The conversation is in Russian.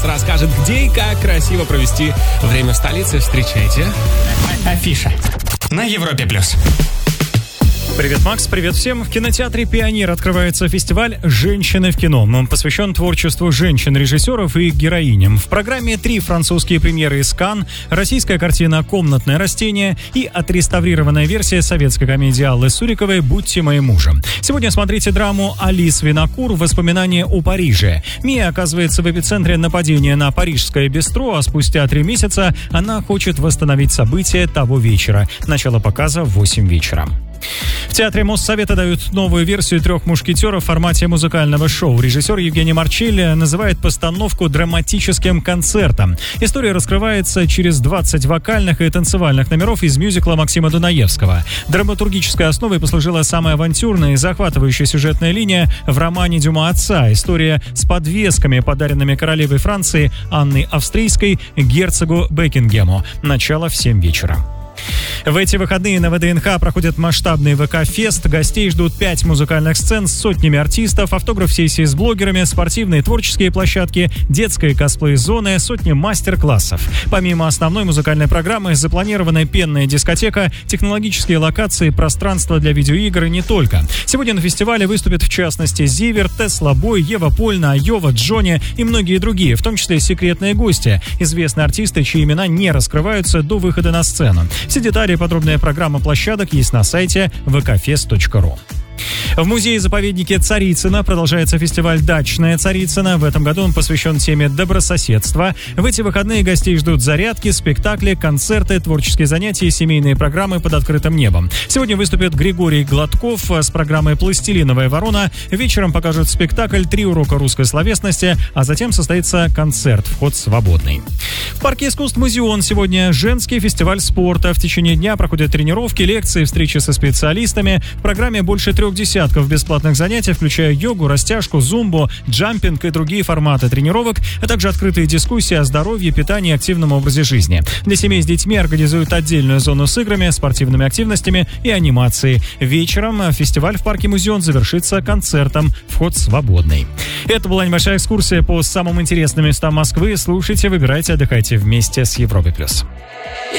расскажет, где и как красиво провести время в столице. Встречайте. Афиша на Европе+. Привет, Макс, привет всем. В кинотеатре «Пионер» открывается фестиваль «Женщины в кино». Он посвящен творчеству женщин-режиссеров и героиням. В программе 3 французские премьеры из Канн, российская картина «Комнатное растение» и отреставрированная версия советской комедии Аллы Суриковой «Будьте моим мужем». Сегодня смотрите драму «Алис Винокур. Воспоминания о Париже». Мия оказывается в эпицентре нападения на парижское бистро, а спустя 3 месяца она хочет восстановить события того вечера. Начало показа в 8 вечера. В театре Моссовета дают новую версию «Трех мушкетеров» в формате музыкального шоу. Режиссер Евгений Марчелли называет постановку драматическим концертом. История раскрывается через 20 вокальных и танцевальных номеров из мюзикла Максима Дунаевского. Драматургической основой послужила самая авантюрная и захватывающая сюжетная линия в романе Дюма «Отца». История с подвесками, подаренными королевой Франции Анной Австрийской герцогу Бекингему. Начало в 7 вечера. В эти выходные на ВДНХ проходит масштабный ВК-фест. Гостей ждут 5 музыкальных сцен с сотнями артистов, автограф-сессии с блогерами, спортивные творческие площадки, детская и косплей-зоны, сотни мастер-классов. Помимо основной музыкальной программы, запланирована пенная дискотека, технологические локации, пространство для видеоигр и не только. Сегодня на фестивале выступят в частности Зиверт, Тесла Бой, Ева Польна, Айова, Джонни и многие другие, в том числе секретные гости, известные артисты, чьи имена не раскрываются до выхода на сцену. Все детали и подробная программа площадок есть на сайте vkfest.ru. В музее-заповеднике Царицыно продолжается фестиваль «Дачная Царицыно». В этом году он посвящен теме добрососедства. В эти выходные гостей ждут зарядки, спектакли, концерты, творческие занятия и семейные программы под открытым небом. Сегодня выступит Григорий Гладков с программой «Пластилиновая ворона». Вечером покажут спектакль, 3 урока русской словесности, а затем состоится концерт. Вход свободный. В парке искусств «Музеон» сегодня женский фестиваль спорта. В течение дня проходят тренировки, лекции, встречи со специалистами. В программе больше 3 десятков бесплатных занятий, включая йогу, растяжку, зумбу, джампинг и другие форматы тренировок, а также открытые дискуссии о здоровье, питании и активном образе жизни. Для семей с детьми организуют отдельную зону с играми, спортивными активностями и анимацией. Вечером фестиваль в парке «Музеон» завершится концертом. Вход свободный. Это была небольшая экскурсия по самым интересным местам Москвы. Слушайте, выбирайте, отдыхайте вместе с Европой+.